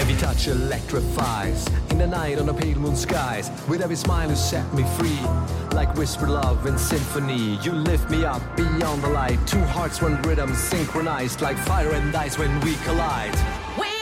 Every touch electrifies. In the night on the pale moon skies. With every smile you set me free. Like whispered love in symphony. You lift me up beyond the light. Two hearts, one rhythm synchronized. Like fire and ice when we collide. We